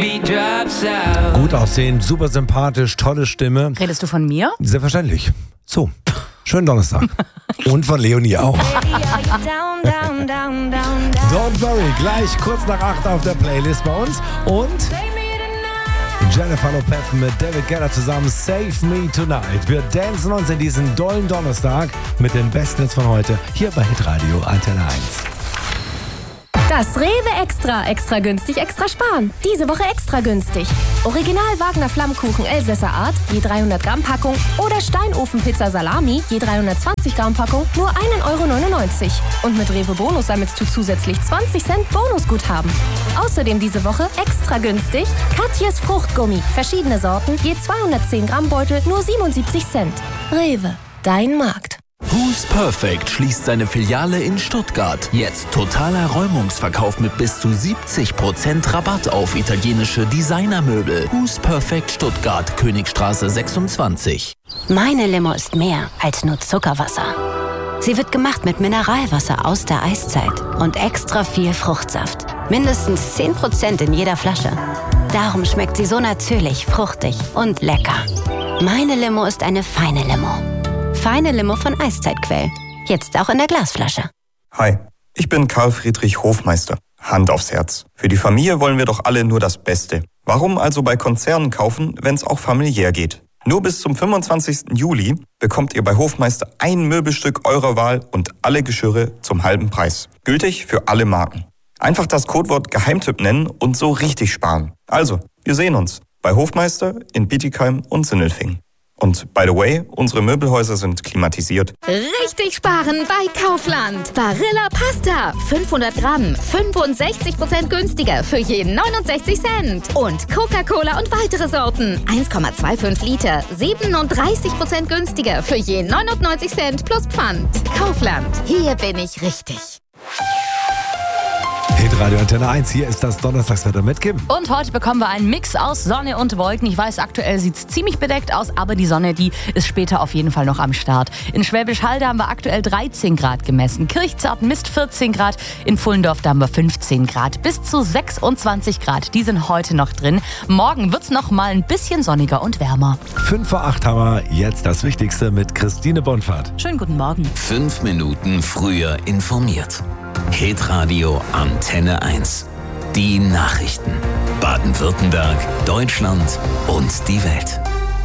Gut aussehen, super sympathisch, tolle Stimme. Redest du von mir? Selbstverständlich. So, schönen Donnerstag. Und von Leonie auch. Don't worry, gleich kurz nach 8 auf der Playlist bei uns. Und Jennifer Lopez mit David Guetta zusammen, Save Me Tonight. Wir dancen uns in diesen dollen Donnerstag mit den besten Hits von heute hier bei Hitradio Antenne 1. Das Rewe Extra günstig, extra sparen. Diese Woche extra günstig. Original Wagner Flammkuchen Elsässer Art, je 300 Gramm Packung oder Steinofenpizza Salami, je 320 Gramm Packung, nur 1,99 €. Und mit Rewe Bonus sammelst du zusätzlich 20 Cent Bonusguthaben. Außerdem diese Woche extra günstig Katjes Fruchtgummi, verschiedene Sorten, je 210 Gramm Beutel, nur 77 Cent. Rewe, dein Markt. Who's Perfect schließt seine Filiale in Stuttgart. Jetzt totaler Räumungsverkauf mit bis zu 70% Rabatt auf italienische Designermöbel. Who's Perfect Stuttgart, Königstraße 26. Meine Limo ist mehr als nur Zuckerwasser. Sie wird gemacht mit Mineralwasser aus der Eiszeit und extra viel Fruchtsaft. Mindestens 10% in jeder Flasche. Darum schmeckt sie so natürlich, fruchtig und lecker. Meine Limo ist eine feine Limo. Feine Limo von Eiszeitquell. Jetzt auch in der Glasflasche. Hi, ich bin Karl Friedrich Hofmeister. Hand aufs Herz. Für die Familie wollen wir doch alle nur das Beste. Warum also bei Konzernen kaufen, wenn es auch familiär geht? Nur bis zum 25. Juli bekommt ihr bei Hofmeister ein Möbelstück eurer Wahl und alle Geschirre zum halben Preis. Gültig für alle Marken. Einfach das Codewort Geheimtipp nennen und so richtig sparen. Also, wir sehen uns bei Hofmeister in Bietigheim und Sindelfingen. Und by the way, unsere Möbelhäuser sind klimatisiert. Richtig sparen bei Kaufland. Barilla Pasta, 500 Gramm, 65% günstiger für je 69 Cent. Und Coca-Cola und weitere Sorten, 1,25 Liter, 37% günstiger für je 99 Cent plus Pfand. Kaufland, hier bin ich richtig. Hitradio Antenne 1, hier ist das Donnerstagswetter mit Kim. Und heute bekommen wir einen Mix aus Sonne und Wolken. Ich weiß, aktuell sieht es ziemlich bedeckt aus, aber die Sonne, die ist später auf jeden Fall noch am Start. In Schwäbisch Hall, da haben wir aktuell 13 Grad gemessen. Kirchzarten misst 14 Grad. In Pfullendorf, da haben wir 15 Grad. Bis zu 26 Grad, die sind heute noch drin. Morgen wird es noch mal ein bisschen sonniger und wärmer. 5 vor 8 haben wir jetzt das Wichtigste mit Christine Bonfahrt. Schönen guten Morgen. 5 Minuten früher informiert. Hitradio Antenne 1. Die Nachrichten. Baden-Württemberg, Deutschland und die Welt.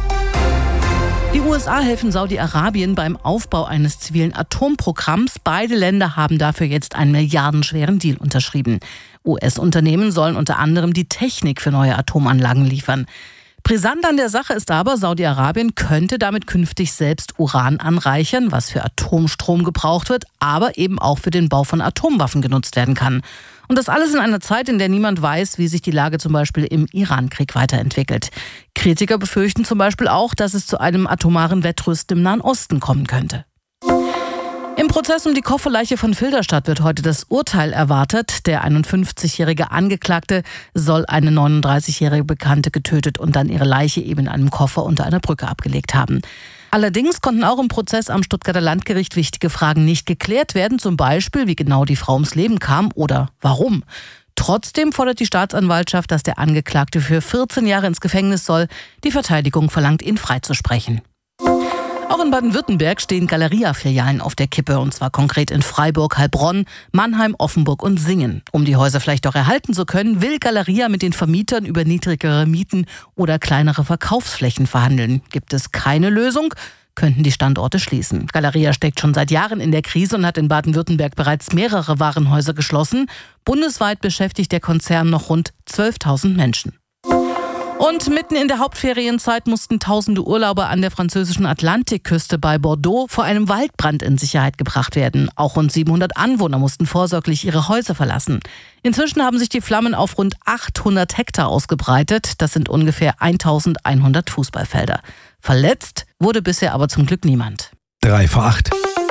Die USA helfen Saudi-Arabien beim Aufbau eines zivilen Atomprogramms. Beide Länder haben dafür jetzt einen milliardenschweren Deal unterschrieben. US-Unternehmen sollen unter anderem die Technik für neue Atomanlagen liefern. Brisant an der Sache ist aber, Saudi-Arabien könnte damit künftig selbst Uran anreichern, was für Atomstrom gebraucht wird, aber eben auch für den Bau von Atomwaffen genutzt werden kann. Und das alles in einer Zeit, in der niemand weiß, wie sich die Lage zum Beispiel im Iran-Krieg weiterentwickelt. Kritiker befürchten zum Beispiel auch, dass es zu einem atomaren Wettrüsten im Nahen Osten kommen könnte. Im Prozess um die Kofferleiche von Filderstadt wird heute das Urteil erwartet. Der 51-jährige Angeklagte soll eine 39-jährige Bekannte getötet und dann ihre Leiche eben in einem Koffer unter einer Brücke abgelegt haben. Allerdings konnten auch im Prozess am Stuttgarter Landgericht wichtige Fragen nicht geklärt werden, zum Beispiel, wie genau die Frau ums Leben kam oder warum. Trotzdem fordert die Staatsanwaltschaft, dass der Angeklagte für 14 Jahre ins Gefängnis soll. Die Verteidigung verlangt, ihn freizusprechen. Auch in Baden-Württemberg stehen Galeria-Filialen auf der Kippe, und zwar konkret in Freiburg, Heilbronn, Mannheim, Offenburg und Singen. Um die Häuser vielleicht auch erhalten zu können, will Galeria mit den Vermietern über niedrigere Mieten oder kleinere Verkaufsflächen verhandeln. Gibt es keine Lösung, könnten die Standorte schließen. Galeria steckt schon seit Jahren in der Krise und hat in Baden-Württemberg bereits mehrere Warenhäuser geschlossen. Bundesweit beschäftigt der Konzern noch rund 12.000 Menschen. Und mitten in der Hauptferienzeit mussten tausende Urlauber an der französischen Atlantikküste bei Bordeaux vor einem Waldbrand in Sicherheit gebracht werden. Auch rund 700 Anwohner mussten vorsorglich ihre Häuser verlassen. Inzwischen haben sich die Flammen auf rund 800 Hektar ausgebreitet. Das sind ungefähr 1100 Fußballfelder. Verletzt wurde bisher aber zum Glück niemand. 3 vor 8.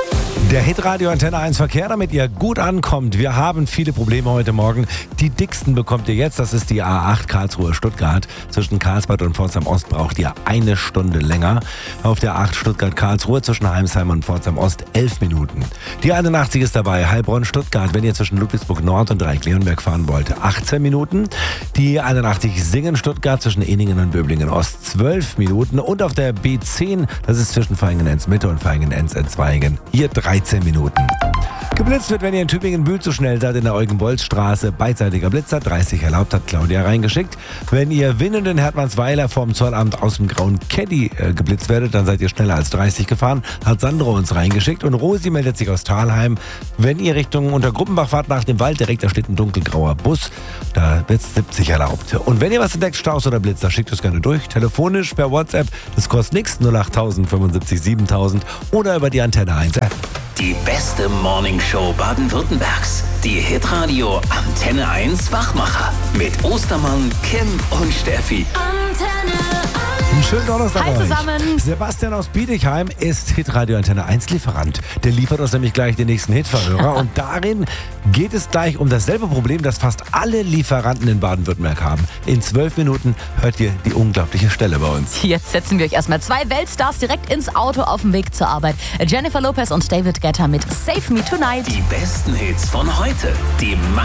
Der Hitradio Antenne 1 Verkehr, damit ihr gut ankommt. Wir haben viele Probleme heute Morgen. Die dicksten bekommt ihr jetzt. Das ist die A8 Karlsruhe-Stuttgart. Zwischen Karlsbad und Pforzheim Ost braucht ihr 1 Stunde länger. Auf der A8 Stuttgart-Karlsruhe zwischen Heimsheim und Pforzheim Ost 11 Minuten. Die 81 ist dabei. Heilbronn-Stuttgart, wenn ihr zwischen Ludwigsburg Nord und Dreieck-Leonberg fahren wollt, 18 Minuten. Die 81 Singen-Stuttgart zwischen Eningen und Böblingen Ost 12 Minuten. Und auf der B10, das ist zwischen Vaihingen-Enz-Mitte und Vaihingen-Enz-Zweigen, hier 13 Minuten. Geblitzt wird, wenn ihr in Tübingen-Bühl zu schnell seid, in der Eugen-Bolz-Straße. Beidseitiger Blitzer, 30 erlaubt, hat Claudia reingeschickt. Wenn ihr Winnen in Hertmannsweiler vom Zollamt aus dem grauen Caddy geblitzt werdet, dann seid ihr schneller als 30 gefahren, hat Sandro uns reingeschickt. Und Rosi meldet sich aus Thalheim. Wenn ihr Richtung Untergruppenbach fahrt nach dem Wald, direkt da steht ein dunkelgrauer Bus, da wird 70 erlaubt. Und wenn ihr was entdeckt, Staus oder Blitzer, schickt es gerne durch, telefonisch, per WhatsApp, das kostet nichts, 08000 75 7000 oder über die Antenne 1 App. Die beste Morningshow Baden-Württembergs. Die Hitradio Antenne 1 Wachmacher. Mit Ostermann, Kim und Steffi. Antenne 1. Einen schönen Donnerstag Hi euch. zusammen. Sebastian aus Bietigheim ist Hitradio Antenne 1 Lieferant. Der liefert uns nämlich gleich den nächsten Hitverhörer. Und darin geht es gleich um dasselbe Problem, das fast alle Lieferanten in Baden-Württemberg haben. In 12 Minuten hört ihr die unglaubliche Stelle bei uns. Jetzt setzen wir euch erstmal 2 Weltstars direkt ins Auto auf dem Weg zur Arbeit. Jennifer Lopez und David Guetta mit Save Me Tonight. Die besten Hits von heute. Die